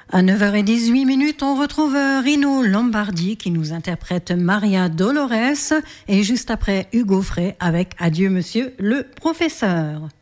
À 9h18, on retrouve Rino Lombardi qui nous interprète Maria Dolores et juste après Hugo Frey avec Adieu Monsieur le Professeur.